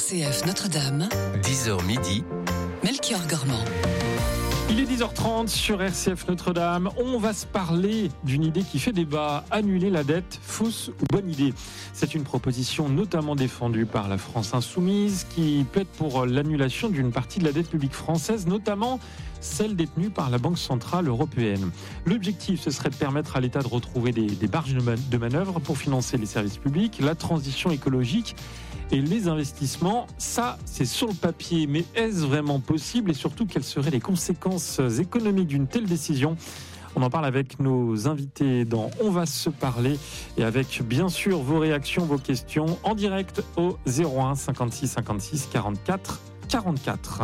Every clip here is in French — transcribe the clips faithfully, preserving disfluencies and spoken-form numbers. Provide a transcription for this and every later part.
C F Notre-Dame, dix heures midi, Melchior Gormand. Il est dix heures trente sur R C F Notre-Dame. On va se parler d'une idée qui fait débat. Annuler la dette, fausse ou bonne idée? C'est une proposition notamment défendue par la France Insoumise qui plaide pour l'annulation d'une partie de la dette publique française, notamment celle détenue par la Banque Centrale Européenne. L'objectif, ce serait de permettre à l'État de retrouver des, des marges de manœuvre pour financer les services publics, la transition écologique et les investissements. Ça, c'est sur le papier, mais est-ce vraiment possible? Et surtout, quelles seraient les conséquences économiques d'une telle décision? On en parle avec nos invités dans On va se parler et avec bien sûr vos réactions, vos questions en direct au zéro un cinquante-six cinquante-six quarante-quatre quarante-quatre.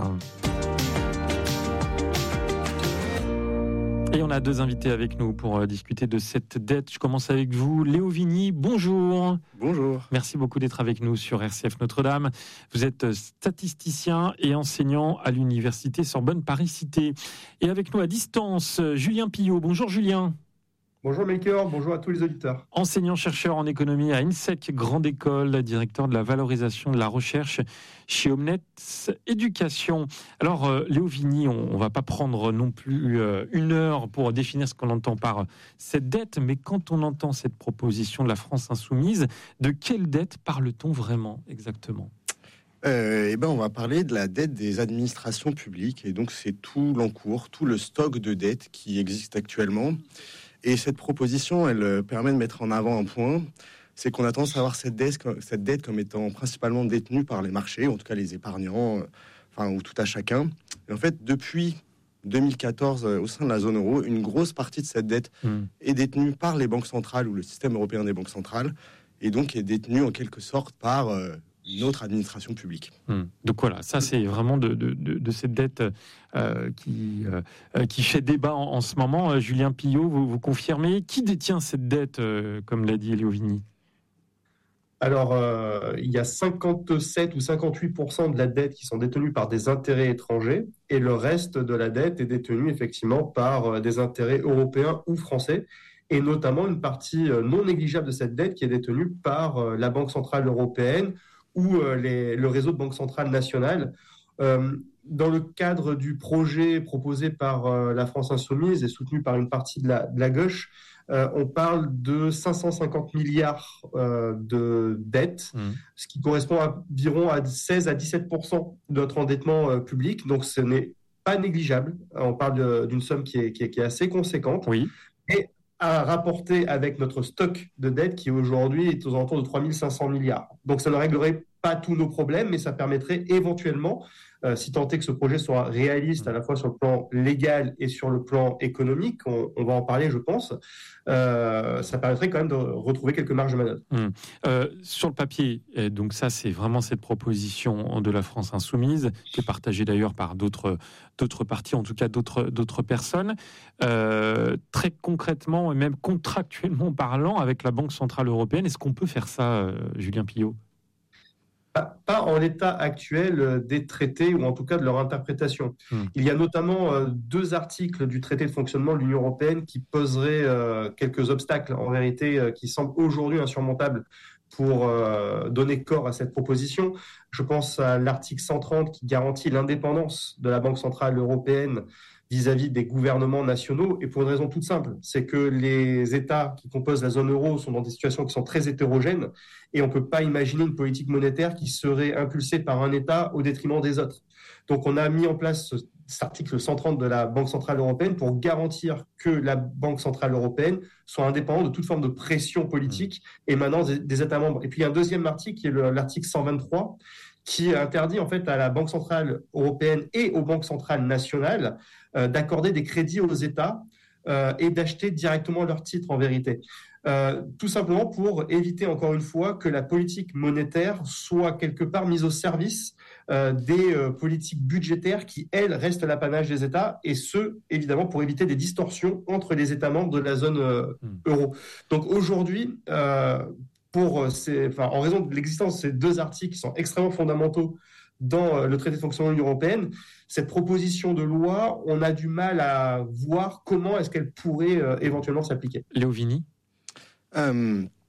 Et on a deux invités avec nous pour discuter de cette dette. Je commence avec vous, Léo Vigny. Bonjour. Bonjour. Merci beaucoup d'être avec nous sur R C F Notre-Dame. Vous êtes statisticien et enseignant à l'université Sorbonne Paris-Cité. Et avec nous à distance, Julien Pillot. Bonjour Julien. Bonjour Melchior, bonjour à tous les auditeurs. Enseignant-chercheur en économie à INSEC Grande École, directeur de la valorisation de la recherche chez Omnet Éducation. Alors euh, Léo Vigny, on ne va pas prendre non plus euh, une heure pour définir ce qu'on entend par cette dette, mais quand on entend cette proposition de la France Insoumise, de quelle dette parle-t-on vraiment exactement ? Euh, eh ben, on va parler de la dette des administrations publiques, et donc c'est tout l'encours, tout le stock de dettes qui existe actuellement. Et cette proposition, elle permet de mettre en avant un point, c'est qu'on a tendance à voir cette dette, cette dette comme étant principalement détenue par les marchés, en tout cas les épargnants, enfin, ou tout à chacun. Et en fait, depuis deux mille quatorze, au sein de la zone euro, une grosse partie de cette dette mmh. est détenue par les banques centrales ou le système européen des banques centrales, et donc est détenue en quelque sorte par euh, une autre administration publique. Hum. Donc voilà, ça c'est vraiment de, de, de, de cette dette euh, qui, euh, qui fait débat en, en ce moment. Euh, Julien Pillot, vous, vous confirmez, qui détient cette dette, euh, comme l'a dit Léo Vigny ? Alors, euh, il y a cinquante-sept ou cinquante-huit pour cent de la dette qui sont détenus par des intérêts étrangers, et le reste de la dette est détenu effectivement par euh, des intérêts européens ou français, et notamment une partie non négligeable de cette dette qui est détenue par euh, la Banque Centrale Européenne ou euh, les, le réseau de banques centrales nationales. Euh, dans le cadre du projet proposé par euh, la France Insoumise et soutenu par une partie de la, de la gauche, euh, on parle de cinq cent cinquante milliards euh, de dettes, mmh. ce qui correspond à environ à seize à dix-sept pour cent de notre endettement euh, public. Donc ce n'est pas négligeable. On parle de, d'une somme qui est, qui est, qui est assez conséquente. Oui. Et à rapporter avec notre stock de dette qui aujourd'hui est aux alentours de trois mille cinq cents milliards. Donc ça ne réglerait pas tous nos problèmes, mais ça permettrait éventuellement, euh, si tant est que ce projet soit réaliste à la fois sur le plan légal et sur le plan économique, on, on va en parler je pense, euh, ça permettrait quand même de retrouver quelques marges de manœuvre. Mmh. Euh, sur le papier, donc ça c'est vraiment cette proposition de la France Insoumise, qui est partagée d'ailleurs par d'autres, d'autres partis, en tout cas d'autres, d'autres personnes. Euh, très concrètement et même contractuellement parlant avec la Banque Centrale Européenne, est-ce qu'on peut faire ça, euh, Julien Pillot ? Pas, pas en l'état actuel des traités, ou en tout cas de leur interprétation. Mmh. Il y a notamment euh, deux articles du traité de fonctionnement de l'Union européenne qui poseraient euh, quelques obstacles, en vérité, euh, qui semblent aujourd'hui insurmontables pour euh, donner corps à cette proposition. Je pense à l'article cent trente qui garantit l'indépendance de la Banque Centrale Européenne vis-à-vis des gouvernements nationaux, et pour une raison toute simple, c'est que les États qui composent la zone euro sont dans des situations qui sont très hétérogènes, et on ne peut pas imaginer une politique monétaire qui serait impulsée par un État au détriment des autres. Donc on a mis en place ce, cet article cent trente de la Banque Centrale Européenne pour garantir que la Banque Centrale Européenne soit indépendante de toute forme de pression politique émanant des, des États membres. Et puis il y a un deuxième article qui est le, l'article cent vingt-trois, qui interdit en fait à la Banque Centrale Européenne et aux banques centrales nationales euh, d'accorder des crédits aux États euh, et d'acheter directement leurs titres en vérité. Euh, tout simplement pour éviter encore une fois que la politique monétaire soit quelque part mise au service euh, des euh, politiques budgétaires qui, elles, restent l'apanage des États, et ce, évidemment, pour éviter des distorsions entre les États membres de la zone euh, mmh. euro. Donc aujourd'hui, euh, Pour ces, enfin, en raison de l'existence de ces deux articles qui sont extrêmement fondamentaux dans le traité de fonctionnement de l'Union européenne, cette proposition de loi, on a du mal à voir comment est-ce qu'elle pourrait euh, éventuellement s'appliquer. Léo Vigny. euh,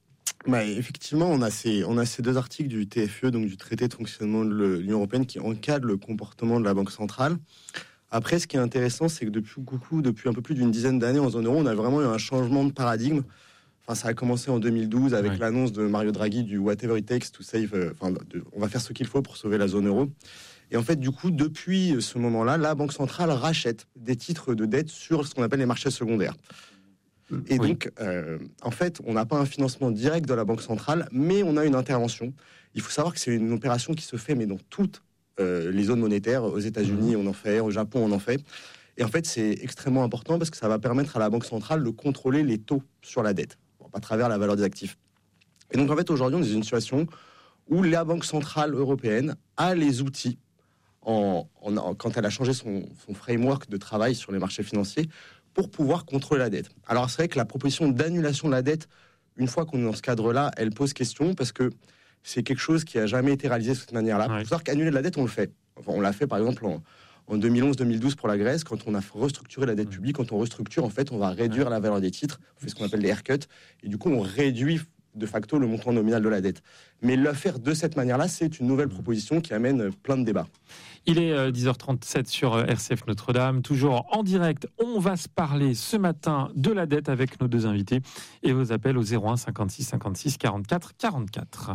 Bah, effectivement, on a, ces, on a ces deux articles du T F E, donc du traité de fonctionnement de l'Union européenne, qui encadrent le comportement de la Banque centrale. Après, ce qui est intéressant, c'est que depuis, beaucoup, depuis un peu plus d'une dizaine d'années en zone euro, on a vraiment eu un changement de paradigme. Enfin, ça a commencé en deux mille douze avec ouais. l'annonce de Mario Draghi du whatever it takes to save. Euh, enfin, de, on va faire ce qu'il faut pour sauver la zone euro. Et en fait, du coup, depuis ce moment-là, la Banque centrale rachète des titres de dette sur ce qu'on appelle les marchés secondaires. Et oui. donc, euh, en fait, on n'a pas un financement direct de la Banque centrale, mais on a une intervention. Il faut savoir que c'est une opération qui se fait, mais dans toutes euh, les zones monétaires. Aux États-Unis, on en fait, au Japon, on en fait. Et en fait, c'est extrêmement important parce que ça va permettre à la Banque centrale de contrôler les taux sur la dette, bon, à travers la valeur des actifs. Et donc, en fait, aujourd'hui, on est dans une situation où la Banque centrale européenne a les outils, en, en, en, quand elle a changé son, son framework de travail sur les marchés financiers, pour pouvoir contrôler la dette. Alors c'est vrai que la proposition d'annulation de la dette, une fois qu'on est dans ce cadre-là, elle pose question parce que c'est quelque chose qui n'a jamais été réalisé de cette manière-là. Il ouais. faut savoir qu'annuler la dette, on le fait. Enfin, on l'a fait par exemple en, en deux mille onze deux mille douze pour la Grèce, quand on a restructuré la dette publique. Quand on restructure, en fait, on va réduire la valeur des titres, on fait ce qu'on appelle les haircuts, et du coup on réduit de facto le montant nominal de la dette. Mais le faire de cette manière-là, c'est une nouvelle proposition qui amène plein de débats. Il est dix heures trente-sept sur R C F Notre-Dame, toujours en direct. On va se parler ce matin de la dette avec nos deux invités et vos appels au zéro un cinquante-six cinquante-six quarante-quatre quarante-quatre.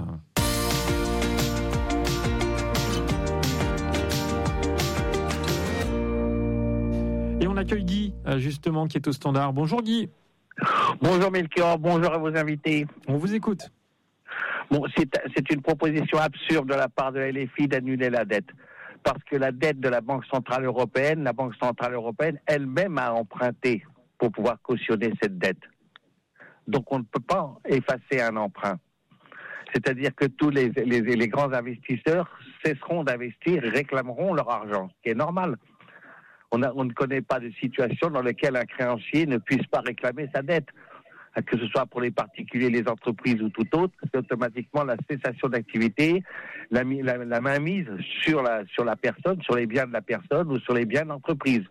Et on accueille Guy, justement, qui est au standard. Bonjour Guy. Bonjour Melchior, bonjour à vos invités. On vous écoute. Bon, c'est, c'est une proposition absurde de la part de la L F I d'annuler la dette. Parce que la dette de la Banque Centrale Européenne, la Banque Centrale Européenne elle-même a emprunté pour pouvoir cautionner cette dette. Donc on ne peut pas effacer un emprunt. C'est-à-dire que tous les, les, les grands investisseurs cesseront d'investir et réclameront leur argent, ce qui est normal. On, a, on ne connaît pas de situation dans laquelle un créancier ne puisse pas réclamer sa dette. Que ce soit pour les particuliers, les entreprises ou tout autre, c'est automatiquement la cessation d'activité, la, la, la mainmise sur la, sur la personne, sur les biens de la personne ou sur les biens de l'entreprise.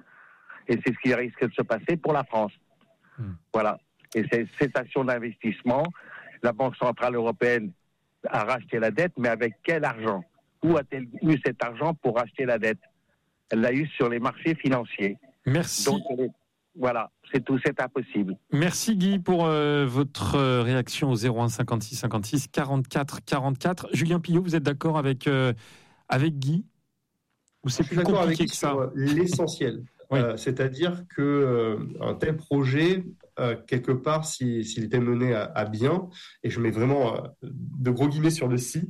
Et c'est ce qui risque de se passer pour la France. Mmh. Voilà. Et c'est cessation d'investissement. La Banque Centrale Européenne a racheté la dette, mais avec quel argent ? Où a-t-elle eu cet argent pour racheter la dette ? Elle l'a eu sur les marchés financiers. Merci. Donc, voilà, c'est tout, c'est impossible. Merci Guy pour euh, votre euh, réaction au zéro un cinquante-six cinquante-six quarante-quatre quarante-quatre. Julien Pillot, vous êtes d'accord avec, euh, avec Guy ? Ou c'est plus compliqué que ça ? L'essentiel, oui. euh, c'est-à-dire que euh, un tel projet, euh, quelque part, si, s'il était mené à, à bien, et je mets vraiment euh, de gros guillemets sur le si,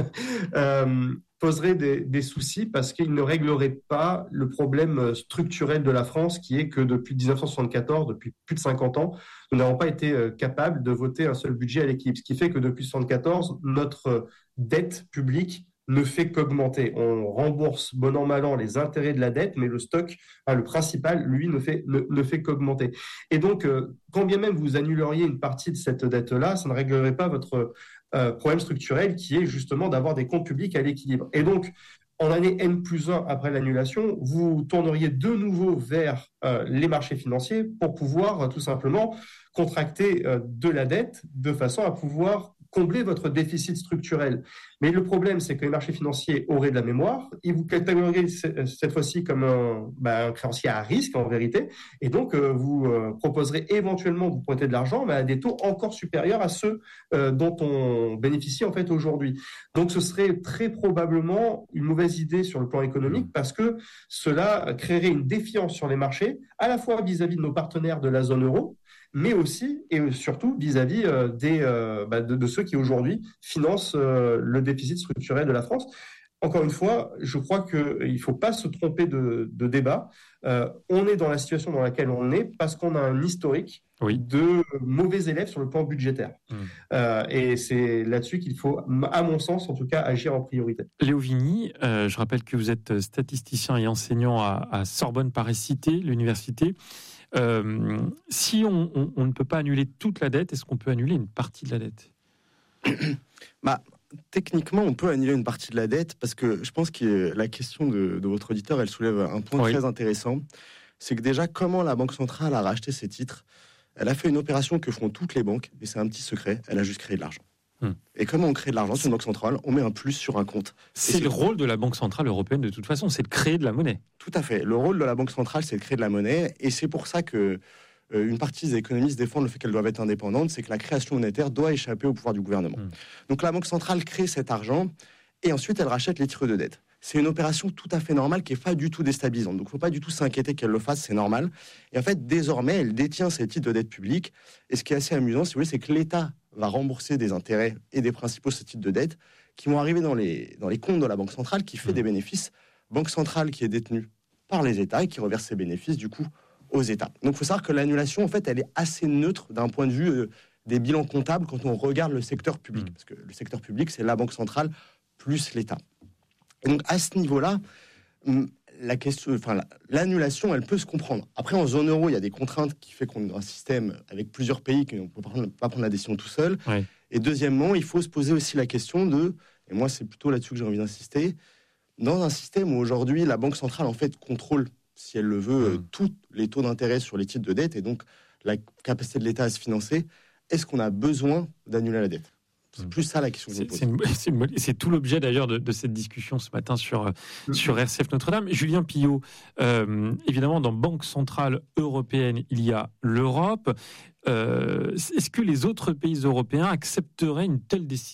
euh, poserait des, des soucis parce qu'il ne réglerait pas le problème structurel de la France qui est que depuis dix-neuf cent soixante-quatorze, depuis plus de cinquante ans, nous n'avons pas été capables de voter un seul budget à l'équilibre. Ce qui fait que depuis soixante-quatorze, notre dette publique ne fait qu'augmenter. On rembourse bon an mal an les intérêts de la dette, mais le stock, hein, le principal, lui, ne fait, ne, ne fait qu'augmenter. Et donc, euh, quand bien même vous annuleriez une partie de cette dette-là, ça ne réglerait pas votre euh, problème structurel qui est justement d'avoir des comptes publics à l'équilibre. Et donc, en année N plus un après l'annulation, vous tourneriez de nouveau vers euh, les marchés financiers pour pouvoir euh, tout simplement contracter euh, de la dette de façon à pouvoir combler votre déficit structurel. Mais le problème, c'est que les marchés financiers auraient de la mémoire, ils vous catégorieraient cette fois-ci comme un, bah, un créancier à risque en vérité, et donc euh, vous euh, proposerez éventuellement de vous prêter de l'argent, mais à des taux encore supérieurs à ceux euh, dont on bénéficie en fait aujourd'hui. Donc ce serait très probablement une mauvaise idée sur le plan économique parce que cela créerait une défiance sur les marchés, à la fois vis-à-vis de nos partenaires de la zone euro, mais aussi et surtout vis-à-vis euh, des, euh, bah, de, de ceux qui aujourd'hui financent euh, le déficit structurel de la France. Encore une fois, je crois qu'il ne faut pas se tromper de, de débat. Euh, on est dans la situation dans laquelle on est parce qu'on a un historique oui. de mauvais élèves sur le plan budgétaire. Mmh. Euh, et c'est là-dessus qu'il faut, à mon sens, en tout cas, agir en priorité. Léo Vigny, euh, je rappelle que vous êtes statisticien et enseignant à, à Sorbonne Paris-Cité, l'université. Euh, si on, on, on ne peut pas annuler toute la dette, est-ce qu'on peut annuler une partie de la dette ? bah, Techniquement, on peut annuler une partie de la dette parce que je pense que la question de, de votre auditeur, elle soulève un point oui. très intéressant. C'est que déjà, comment la Banque centrale a racheté ses titres ? Elle a fait une opération que font toutes les banques, et c'est un petit secret, elle a juste créé de l'argent. Hum. Et comment on crée de l'argent sur une banque centrale? On met un plus sur un compte. C'est, c'est le rôle de la Banque Centrale Européenne de toute façon, c'est de créer de la monnaie. Tout à fait. Le rôle de la Banque Centrale, c'est de créer de la monnaie, et c'est pour ça que euh, une partie des économistes défendent le fait qu'elles doivent être indépendantes, c'est que la création monétaire doit échapper au pouvoir du gouvernement. Hum. Donc la Banque Centrale crée cet argent, et ensuite elle rachète les titres de dette. C'est une opération tout à fait normale qui n'est pas du tout déstabilisante. Donc il ne faut pas du tout s'inquiéter qu'elle le fasse, c'est normal. Et en fait, désormais, elle détient ces titres de dette publique. Et ce qui est assez amusant, si vous voulez, c'est que l'État va rembourser des intérêts et des principaux de ces titres de dette qui vont arriver dans les, dans les comptes de la Banque centrale qui fait mmh. des bénéfices. Banque centrale qui est détenue par les États et qui reverse ses bénéfices, du coup, aux États. Donc il faut savoir que l'annulation, en fait, elle est assez neutre d'un point de vue euh, des bilans comptables quand on regarde le secteur public. Mmh. Parce que le secteur public, c'est la Banque centrale plus l'État. Et donc, à ce niveau-là, la question, enfin, l'annulation, elle peut se comprendre. Après, en zone euro, il y a des contraintes qui font qu'on a un système avec plusieurs pays qu'on ne peut pas prendre la décision tout seul. Ouais. Et deuxièmement, il faut se poser aussi la question de, et moi, c'est plutôt là-dessus que j'ai envie d'insister, dans un système où aujourd'hui, la Banque centrale, en fait, contrôle, si elle le veut, mmh. tous les taux d'intérêt sur les titres de dette et donc la capacité de l'État à se financer, est-ce qu'on a besoin d'annuler la dette ? C'est plus ça la question que je me pose. C'est, une, c'est, une, c'est tout l'objet d'ailleurs de, de cette discussion ce matin sur, mmh. sur R C F Notre-Dame. Julien Pillot, euh, évidemment, dans Banque Centrale Européenne, il y a l'Europe. Euh, est-ce que les autres pays européens accepteraient une telle décision ?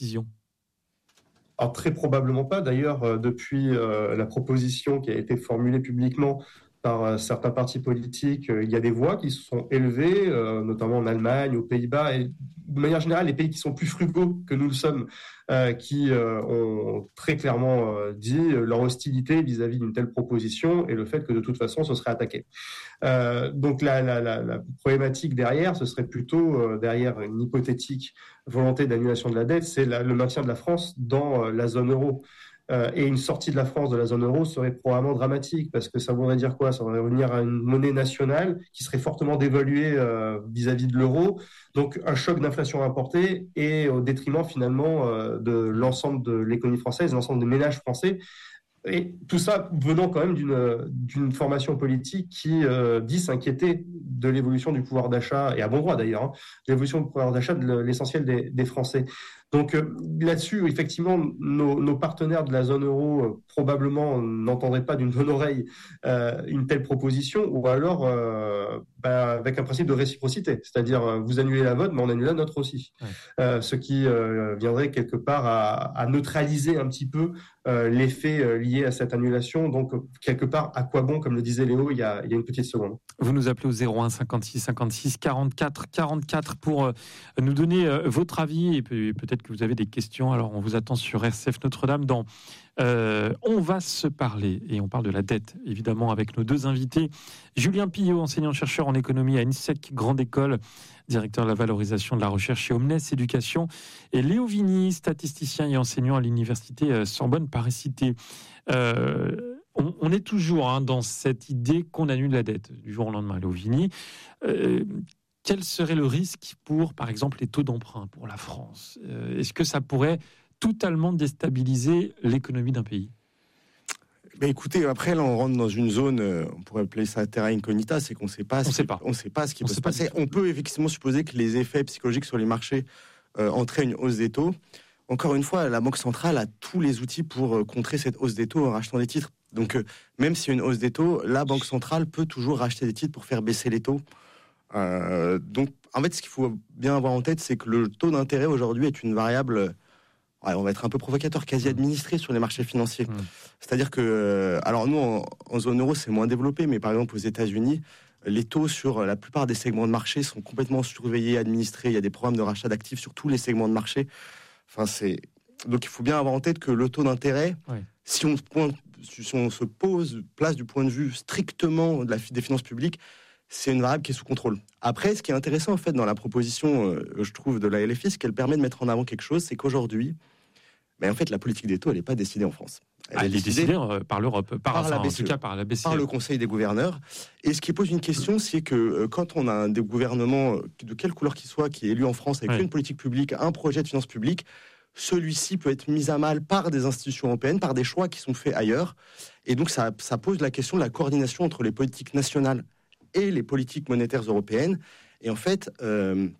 Alors, très probablement pas. D'ailleurs, euh, depuis euh, la proposition qui a été formulée publiquement par euh, certains partis politiques, euh, il y a des voix qui se sont élevées, euh, notamment en Allemagne, aux Pays-Bas, et de manière générale, les pays qui sont plus frugaux que nous le sommes, euh, qui euh, ont très clairement euh, dit leur hostilité vis-à-vis d'une telle proposition et le fait que de toute façon, ce serait attaqué. Euh, donc la, la, la, la problématique derrière, ce serait plutôt euh, derrière une hypothétique volonté d'annulation de la dette, c'est la, le maintien de la France dans euh, la zone euro. Euh, et une sortie de la France de la zone euro serait probablement dramatique parce que ça voudrait dire quoi ? Ça voudrait revenir à une monnaie nationale qui serait fortement dévaluée euh, vis-à-vis de l'euro. Donc un choc d'inflation importé et au détriment finalement euh, de l'ensemble de l'économie française, de l'ensemble des ménages français. Et tout ça venant quand même d'une, d'une formation politique qui euh, dit s'inquiéter de l'évolution du pouvoir d'achat, et à bon droit d'ailleurs, hein, de l'évolution du pouvoir d'achat de l'essentiel des, des Français. Donc euh, là-dessus, effectivement, nos, nos partenaires de la zone euro euh, probablement n'entendraient pas d'une bonne oreille euh, une telle proposition, ou alors euh, bah, avec un principe de réciprocité, c'est-à-dire euh, vous annulez la vôtre, mais on annule la nôtre aussi. Ouais. Euh, ce qui euh, viendrait quelque part à, à neutraliser un petit peu euh, l'effet euh, lié à cette annulation. Donc quelque part, à quoi bon, comme le disait Léo il y a, il y a une petite seconde. Vous nous appelez au zéro un cinquante-six cinquante-six quarante-quatre quarante-quatre pour euh, nous donner euh, votre avis et peut-être que vous avez des questions. Alors on vous attend sur R C F Notre-Dame dans euh, On va se parler, et on parle de la dette évidemment avec nos deux invités, Julien Pillot, enseignant-chercheur en économie à INSEC Grande École, directeur de la valorisation de la recherche chez Omnes Éducation, et Léo Vigny, statisticien et enseignant à l'université Sorbonne Paris-Cité. Euh, on, on est toujours hein, dans cette idée qu'on annule la dette du jour au lendemain. Léo Vigny, euh, quel serait le risque pour, par exemple, les taux d'emprunt pour la France ? euh, Est-ce que ça pourrait totalement déstabiliser l'économie d'un pays ? Ben écoutez, après là, on rentre dans une zone, euh, on pourrait appeler ça terra incognita, c'est qu'on ne sait pas, on sait pas, on sait pas ce qui on peut se passer. On peut effectivement supposer que les effets psychologiques sur les marchés euh, entraînent une hausse des taux. Encore une fois, la Banque centrale a tous les outils pour euh, contrer cette hausse des taux en rachetant des titres. Donc, euh, même s'il y a une hausse des taux, la Banque centrale peut toujours racheter des titres pour faire baisser les taux. Euh, donc, en fait, ce qu'il faut bien avoir en tête, c'est que le taux d'intérêt aujourd'hui est une variable. Ouais, on va être un peu provocateur, quasi administré sur les marchés financiers. Mmh. C'est-à-dire que, alors nous, en, en zone euro, c'est moins développé, mais par exemple aux États-Unis, les taux sur la plupart des segments de marché sont complètement surveillés, administrés. Il y a des programmes de rachat d'actifs sur tous les segments de marché. Enfin, c'est donc il faut bien avoir en tête que le taux d'intérêt, ouais. si on pointe, si on se pose place du point de vue strictement de la, des finances publiques, c'est une variable qui est sous contrôle. Après, ce qui est intéressant en fait dans la proposition, euh, je trouve, de la L F I, c'est qu'elle permet de mettre en avant quelque chose, c'est qu'aujourd'hui, ben, en fait, la politique des taux, elle n'est pas décidée en France. Elle, ah, elle est décidée, décidée par l'Europe, par, par, la B C E, en tout cas par la B C E. Par le Conseil des gouverneurs. Et ce qui pose une question, c'est que euh, quand on a un des gouvernements, de quelle couleur qu'il soit, qui est élu en France avec ouais. une politique publique, un projet de finances publiques, celui-ci peut être mis à mal par des institutions européennes, par des choix qui sont faits ailleurs. Et donc, ça, ça pose la question de la coordination entre les politiques nationales et les politiques monétaires européennes. Et en fait, euh,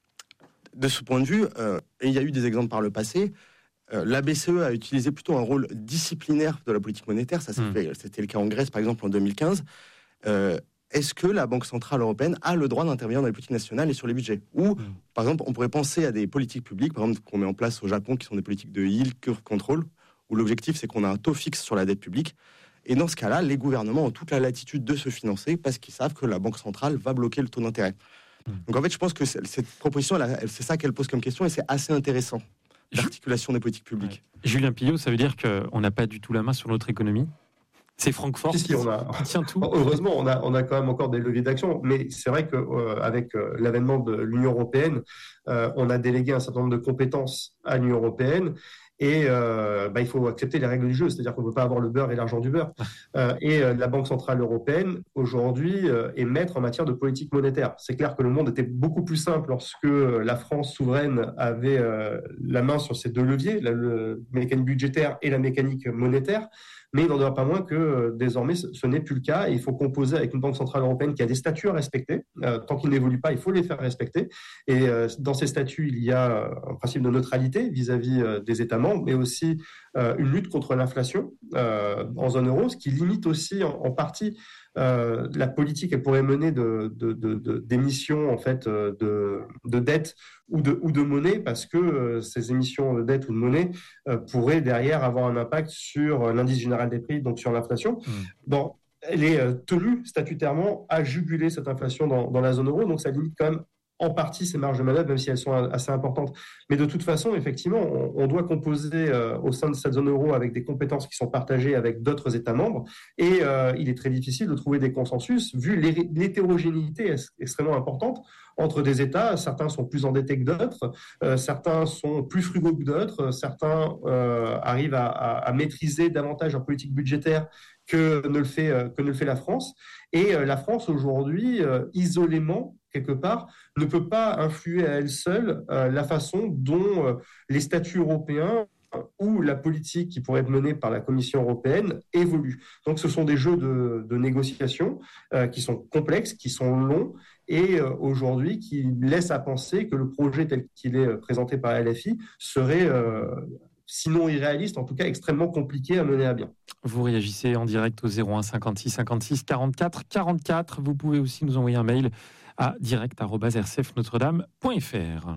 de ce point de vue, euh, et il y a eu des exemples par le passé, euh, la B C E a utilisé plutôt un rôle disciplinaire de la politique monétaire. Ça s'est mmh. fait, c'était le cas en Grèce, par exemple, en deux mille quinze. Euh, est-ce que la Banque Centrale Européenne a le droit d'intervenir dans les politiques nationales et sur les budgets ? Ou, mmh. par exemple, on pourrait penser à des politiques publiques, par exemple, qu'on met en place au Japon, qui sont des politiques de yield curve control, où l'objectif, c'est qu'on a un taux fixe sur la dette publique. Et dans ce cas-là, les gouvernements ont toute la latitude de se financer parce qu'ils savent que la Banque Centrale va bloquer le taux d'intérêt. Mmh. Donc, en fait, je pense que cette proposition, elle, elle, c'est ça qu'elle pose comme question et c'est assez intéressant, l'articulation des politiques publiques. Ouais. Julien Pillot, ça veut dire qu'on n'a pas du tout la main sur notre économie ? C'est Francfort si, si, on a... qui tient tout. Heureusement, on a, on a quand même encore des leviers d'action. Mais c'est vrai qu'avec euh, euh, l'avènement de l'Union européenne, euh, on a délégué un certain nombre de compétences à l'Union européenne. Et euh, bah, il faut accepter les règles du jeu, c'est-à-dire qu'on ne peut pas avoir le beurre et l'argent du beurre. Euh, et euh, la Banque Centrale Européenne, aujourd'hui, euh, est maître en matière de politique monétaire. C'est clair que le monde était beaucoup plus simple lorsque la France souveraine avait euh, la main sur ces deux leviers, la, le mécanique budgétaire et la mécanique monétaire. Mais il n'en demeure pas moins que euh, désormais ce, ce n'est plus le cas et il faut composer avec une Banque Centrale Européenne qui a des statuts à respecter. Euh, tant qu'ils n'évoluent pas, il faut les faire respecter. Et euh, dans ces statuts, il y a un principe de neutralité vis-à-vis euh, des États membres, mais aussi euh, une lutte contre l'inflation euh, en zone euro, ce qui limite aussi en, en partie euh, la politique qu'elle pourrait mener de, de, de, de, d'émissions en fait, de, de dette ou de, ou de monnaie, parce que euh, ces émissions de dette ou de monnaie euh, pourraient derrière avoir un impact sur euh, l'indice général des prix, donc sur l'inflation. Mmh. Bon, elle est euh, tenue statutairement à juguler cette inflation dans, dans la zone euro, donc ça limite quand même en partie ces marges de manœuvre, même si elles sont assez importantes. Mais de toute façon, effectivement, on, on doit composer euh, au sein de cette zone euro avec des compétences qui sont partagées avec d'autres États membres. Et euh, il est très difficile de trouver des consensus, vu l'hétérogénéité extrêmement importante entre des États. Certains sont plus endettés que d'autres, euh, certains sont plus frugaux que d'autres, certains euh, arrivent à, à, à maîtriser davantage leur politique budgétaire que ne le fait, euh, que ne le fait la France. Et euh, la France, aujourd'hui, euh, isolément, quelque part, ne peut pas influer à elle seule euh, la façon dont euh, les statuts européens ou la politique qui pourrait être menée par la Commission européenne évolue. Donc ce sont des jeux de, de négociation euh, qui sont complexes, qui sont longs et euh, aujourd'hui qui laissent à penser que le projet tel qu'il est présenté par L F I serait... Euh, sinon irréaliste, en tout cas extrêmement compliqué à mener à bien. Vous réagissez en direct au zéro un cinquante-six cinquante-six quarante-quatre quarante-quatre. Vous pouvez aussi nous envoyer un mail à direct arobase r c f notre dame point f r.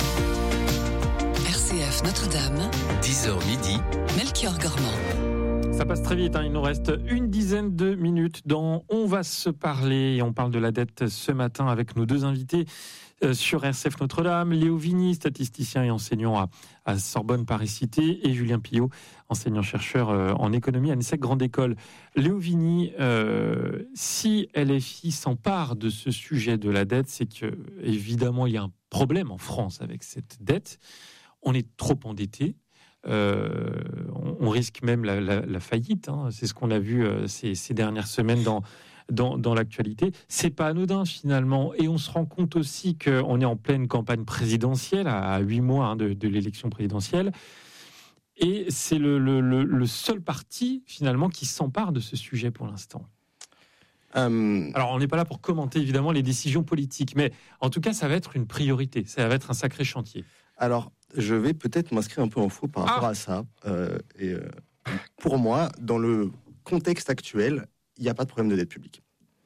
R C F Notre-Dame, dix heures midi, Melchior Gormand. Ça passe très vite, hein. Il nous reste une dizaine de minutes dans On va se parler. Et on parle de la dette ce matin avec nos deux invités euh, sur R C F Notre-Dame. Léo Vigny, statisticien et enseignant à, à Sorbonne Paris-Cité, et Julien Pillot, enseignant-chercheur euh, en économie à l'ENSEC Grande École. Léo Vigny, euh, si L F I s'empare de ce sujet de la dette, c'est que évidemment il y a un problème en France avec cette dette. On est trop endetté. Euh, on, on risque même la, la, la faillite. Hein. C'est ce qu'on a vu euh, ces, ces dernières semaines dans, dans, dans l'actualité. C'est pas anodin finalement. Et on se rend compte aussi qu'on est en pleine campagne présidentielle, à huit mois hein, de, de l'élection présidentielle. Et c'est le, le, le, le seul parti finalement qui s'empare de ce sujet pour l'instant. Euh... Alors, on n'est pas là pour commenter évidemment les décisions politiques, mais en tout cas, ça va être une priorité. Ça va être un sacré chantier. Alors, je vais peut-être m'inscrire un peu en faux par rapport ah. à ça. Euh, et euh, pour moi, dans le contexte actuel, il n'y a pas de problème de dette publique.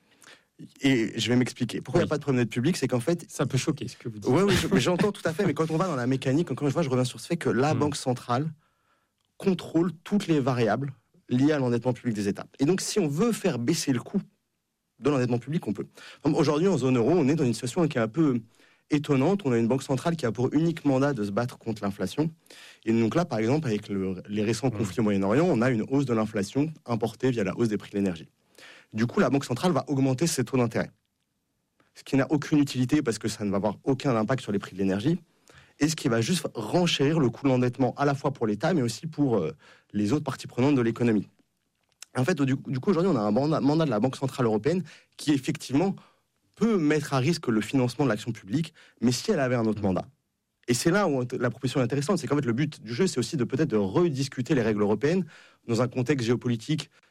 Et je vais m'expliquer. Pourquoi il oui. n'y a pas de problème de dette publique ? C'est qu'en fait... Ça peut choquer ce que vous dites. Oui, oui, je, j'entends tout à fait, mais quand on va dans la mécanique, encore une fois, je reviens sur ce fait que la mmh. Banque centrale contrôle toutes les variables liées à l'endettement public des États. Et donc, si on veut faire baisser le coût de l'endettement public, on peut. Aujourd'hui, en zone euro, on est dans une situation qui est un peu étonnante. On a une banque centrale qui a pour unique mandat de se battre contre l'inflation. Et donc là, par exemple, avec le, les récents conflits au Moyen-Orient, on a une hausse de l'inflation importée via la hausse des prix de l'énergie. Du coup, la banque centrale va augmenter ses taux d'intérêt. Ce qui n'a aucune utilité parce que ça ne va avoir aucun impact sur les prix de l'énergie. Et ce qui va juste renchérir le coût de l'endettement à la fois pour l'État, mais aussi pour euh, les autres parties prenantes de l'économie. En fait, du, du coup, aujourd'hui, on a un mandat, mandat de la Banque Centrale Européenne qui, effectivement, peut mettre à risque le financement de l'action publique, mais si elle avait un autre mandat. Et c'est là où la proposition est intéressante, c'est qu'en fait, le but du jeu, c'est aussi de peut-être de rediscuter les règles européennes dans un contexte géopolitique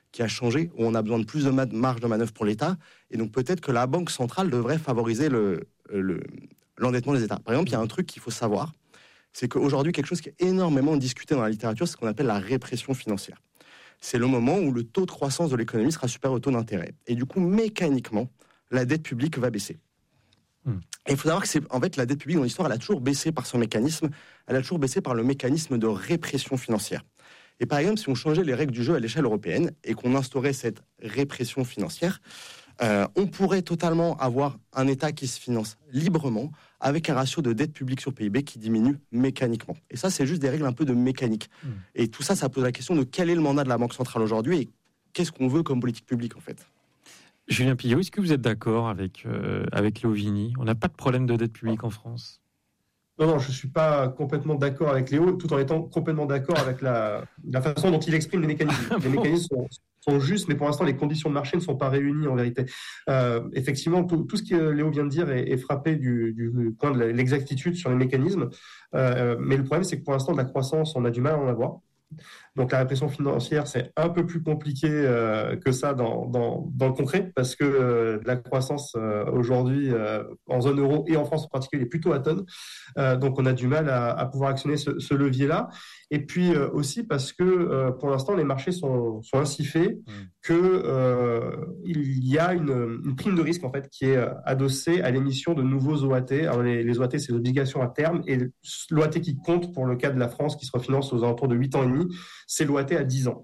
qui a changé, où on a besoin de plus de marge de manœuvre pour l'État. Et donc peut-être que la Banque centrale devrait favoriser le, le, l'endettement des États. Par exemple, il y a un truc qu'il faut savoir, c'est qu'aujourd'hui, quelque chose qui est énormément discuté dans la littérature, c'est ce qu'on appelle la répression financière. C'est le moment où le taux de croissance de l'économie sera supérieur au taux d'intérêt. Et du coup, mécaniquement, la dette publique va baisser. Mmh. Et il faut savoir que c'est, en fait, la dette publique dans l'histoire, elle a toujours baissé par ce mécanisme, elle a toujours baissé par le mécanisme de répression financière. Et par exemple, si on changeait les règles du jeu à l'échelle européenne et qu'on instaurait cette répression financière, euh, on pourrait totalement avoir un État qui se finance librement avec un ratio de dette publique sur P I B qui diminue mécaniquement. Et ça, c'est juste des règles un peu de mécanique. Mmh. Et tout ça, ça pose la question de quel est le mandat de la Banque centrale aujourd'hui et qu'est-ce qu'on veut comme politique publique, en fait. Julien Pillot, est-ce que vous êtes d'accord avec, euh, avec Léo Vigny ? On n'a pas de problème de dette publique en France ? Non, non, je ne suis pas complètement d'accord avec Léo, tout en étant complètement d'accord avec la, la façon dont il exprime les mécanismes. Les mécanismes sont, sont justes, mais pour l'instant, les conditions de marché ne sont pas réunies en vérité. Euh, effectivement, tout, tout ce que Léo vient de dire est, est frappé du, du point de l'exactitude sur les mécanismes. Euh, mais le problème, c'est que pour l'instant, de la croissance, on a du mal à en avoir. Donc la répression financière, c'est un peu plus compliqué euh, que ça dans, dans, dans le concret, parce que euh, la croissance euh, aujourd'hui euh, en zone euro et en France en particulier est plutôt atone. Euh, donc on a du mal à, à pouvoir actionner ce, ce levier-là. Et puis euh, aussi parce que euh, pour l'instant les marchés sont, sont ainsi faits mmh. que euh, il y a une, une prime de risque en fait qui est adossée à l'émission de nouveaux O A T. Alors les, les O A T, c'est l'obligation à terme, et l'O A T qui compte pour le cas de la France qui se refinance aux alentours de huit ans et demi, c'est l'O A T à dix ans.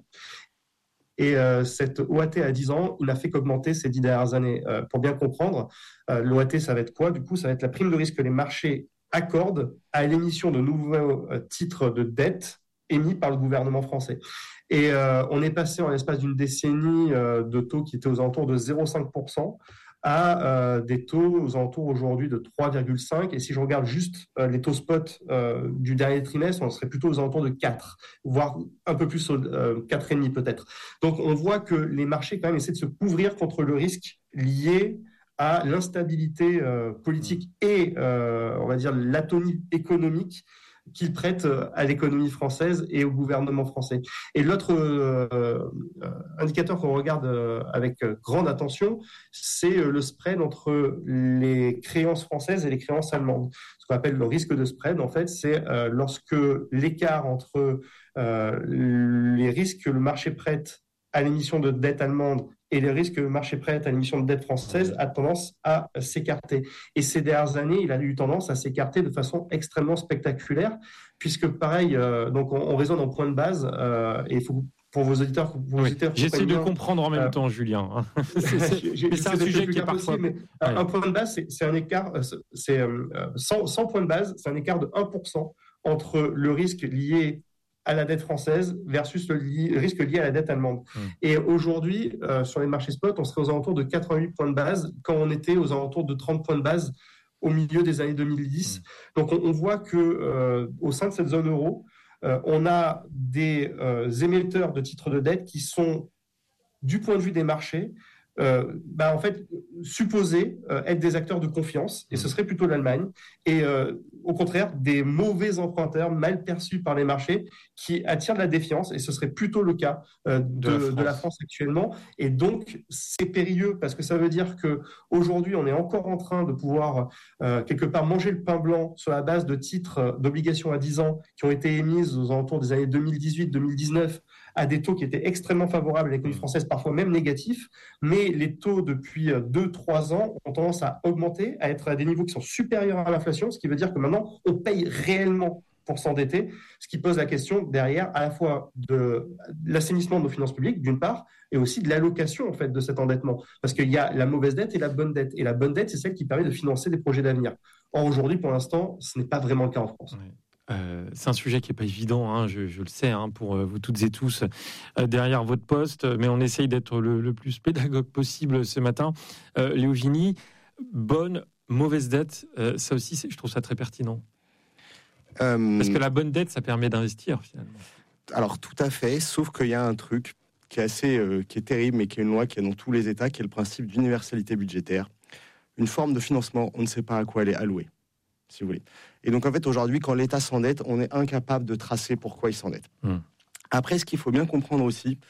Et euh, cette O A T à dix ans, il n'a fait qu'augmenter ces dix dernières années. Euh, pour bien comprendre, euh, l'O A T, ça va être quoi ? Du coup, ça va être la prime de risque que les marchés accordent à l'émission de nouveaux euh, titres de dette émis par le gouvernement français. Et euh, on est passé en l'espace d'une décennie euh, de taux qui étaient aux alentours de zéro virgule cinq pour cent à euh, des taux aux alentours aujourd'hui de trois virgule cinq. Et si je regarde juste euh, les taux spot euh, du dernier trimestre, on serait plutôt aux alentours de quatre, voire un peu plus, euh, quatre virgule cinq peut-être. Donc on voit que les marchés quand même essaient de se couvrir contre le risque lié à l'instabilité euh, politique et, euh, on va dire, l'atonie économique qu'ils prêtent à l'économie française et au gouvernement français. Et l'autre euh, euh, indicateur qu'on regarde euh, avec grande attention, c'est le spread entre les créances françaises et les créances allemandes. Ce qu'on appelle le risque de spread, en fait, c'est euh, lorsque l'écart entre euh, les risques que le marché prête à l'émission de dette allemande et les risques que le marché prête à l'émission de dette française a tendance à s'écarter. Et ces dernières années, il a eu tendance à s'écarter de façon extrêmement spectaculaire, puisque pareil, euh, donc on, on raisonne en point de base, euh, et il faut pour vos auditeurs, pour vos oui, auditeurs j'essaie de bien, comprendre en même euh, temps, Julien. c'est, c'est, c'est, c'est un sujet qui est parfois... Aussi, mais ouais. Un point de base, c'est, c'est un écart, c'est euh, cent, cent points de base, c'est un écart de un pour cent entre le risque lié à la dette française versus le li- risque lié à la dette allemande. Mmh. Et aujourd'hui, euh, sur les marchés spot, on serait aux alentours de quatre-vingt-huit points de base quand on était aux alentours de trente points de base au milieu des années deux mille dix. Mmh. Donc on, on voit que euh, au sein de cette zone euro, euh, on a des euh, émetteurs de titres de dette qui sont, du point de vue des marchés, Euh, bah en fait, supposés euh, être des acteurs de confiance, et ce serait plutôt l'Allemagne, et euh, au contraire, des mauvais emprunteurs mal perçus par les marchés qui attirent de la défiance, et ce serait plutôt le cas euh, de, de, la de la France actuellement. Et donc, c'est périlleux, parce que ça veut dire qu'aujourd'hui, on est encore en train de pouvoir, euh, quelque part, manger le pain blanc sur la base de titres d'obligations à dix ans qui ont été émises aux alentours des années deux mille dix-huit deux mille dix-neuf à des taux qui étaient extrêmement favorables à l'économie française, parfois même négatifs, mais les taux depuis deux trois ans ont tendance à augmenter, à être à des niveaux qui sont supérieurs à l'inflation, ce qui veut dire que maintenant, on paye réellement pour s'endetter, ce qui pose la question derrière à la fois de l'assainissement de nos finances publiques, d'une part, et aussi de l'allocation en fait, de cet endettement. Parce qu'il y a la mauvaise dette et la bonne dette. Et la bonne dette, c'est celle qui permet de financer des projets d'avenir. Or, aujourd'hui, pour l'instant, ce n'est pas vraiment le cas en France. Oui. Euh, c'est un sujet qui n'est pas évident, hein, je, je le sais, hein, pour euh, vous toutes et tous euh, derrière votre poste, mais on essaye d'être le, le plus pédagogue possible ce matin. Euh, Léo Vigny, bonne, mauvaise dette, euh, ça aussi, c'est, je trouve ça très pertinent. Euh... Parce que la bonne dette, ça permet d'investir finalement. Alors tout à fait, sauf qu'il y a un truc qui est assez, euh, qui est terrible, mais qui est une loi qui est dans tous les États, qui est le principe d'universalité budgétaire. Une forme de financement, on ne sait pas à quoi elle est allouée, si vous voulez. Et donc, en fait, aujourd'hui, quand l'État s'endette, on est incapable de tracer pourquoi il s'endette. Mmh. Après, ce qu'il faut bien comprendre aussi,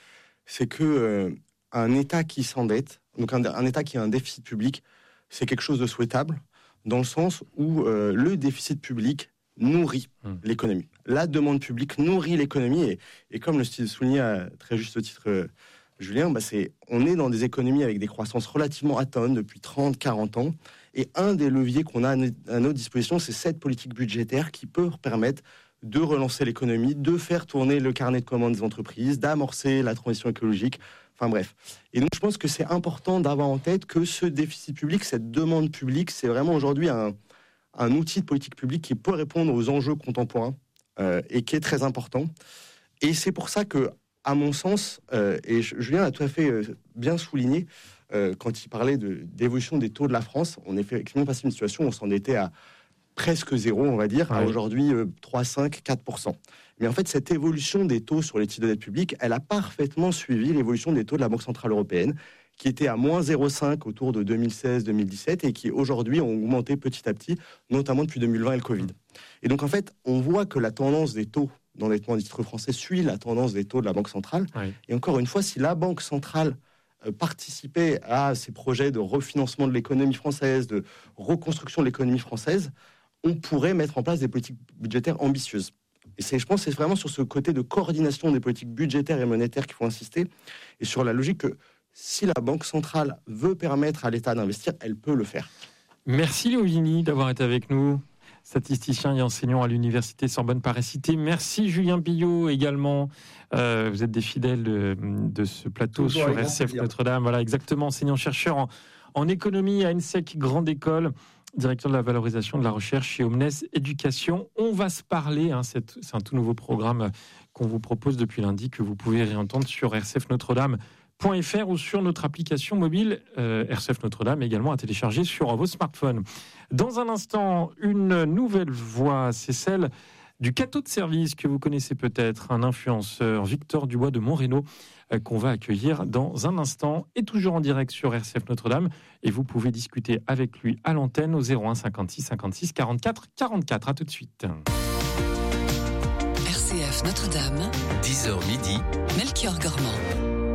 c'est que euh, un État qui s'endette, donc un, un État qui a un déficit public, c'est quelque chose de souhaitable, dans le sens où euh, le déficit public nourrit mmh. l'économie. La demande publique nourrit l'économie, et, et comme le soulignait à très juste titre euh, Julien, bah c'est, on est dans des économies avec des croissances relativement atteintes depuis trente à quarante ans, et un des leviers qu'on a à notre disposition, c'est cette politique budgétaire qui peut permettre de relancer l'économie, de faire tourner le carnet de commandes des entreprises, d'amorcer la transition écologique, enfin bref. Et donc je pense que c'est important d'avoir en tête que ce déficit public, cette demande publique, c'est vraiment aujourd'hui un, un outil de politique publique qui peut répondre aux enjeux contemporains euh, et qui est très important. Et c'est pour ça que, à mon sens, euh, et Julien a tout à fait euh, bien souligné, euh, quand il parlait de, d'évolution des taux de la France, on est effectivement passé une situation où on s'endettait à presque zéro, on va dire, ouais. à aujourd'hui euh, trois, cinq, quatre pour cent. Mais en fait, cette évolution des taux sur les titres de dette publique, elle a parfaitement suivi l'évolution des taux de la Banque Centrale Européenne, qui était à moins zéro virgule cinq autour de deux mille seize deux mille dix-sept et qui aujourd'hui ont augmenté petit à petit, notamment depuis deux mille vingt et le Covid. Et donc en fait, on voit que la tendance des taux d'endettement des titres français suit la tendance des taux de la Banque Centrale. Oui. Et encore une fois, si la Banque Centrale euh, participait à ces projets de refinancement de l'économie française, de reconstruction de l'économie française, on pourrait mettre en place des politiques budgétaires ambitieuses. Et c'est, je pense que c'est vraiment sur ce côté de coordination des politiques budgétaires et monétaires qu'il faut insister, et sur la logique que si la Banque Centrale veut permettre à l'État d'investir, elle peut le faire. Merci Léo Vigny d'avoir été avec nous, statisticien et enseignant à l'Université Sorbonne Paris-Cité. Merci Julien Billot également. Euh, vous êtes des fidèles de, de ce plateau Toujours sur R C F Notre-Dame. Voilà, exactement, enseignant-chercheur en, en économie à ENSEC Grande École, directeur de la valorisation de la recherche chez Omnes Éducation. On va se parler, hein, c'est, c'est un tout nouveau programme qu'on vous propose depuis lundi, que vous pouvez réentendre sur r c f notre dame point f r ou sur notre application mobile euh, R C F Notre-Dame, également à télécharger sur vos smartphones. Dans un instant, une nouvelle voix, c'est celle du cateau de service que vous connaissez peut-être, un influenceur, Victor Dubois de Montreno, euh, qu'on va accueillir dans un instant, et toujours en direct sur R C F Notre-Dame. Et vous pouvez discuter avec lui à l'antenne au zéro un cinquante-six cinquante-six quarante-quatre quarante-quatre. À tout de suite. R C F Notre-Dame, dix heures midi, Melchior Gormand.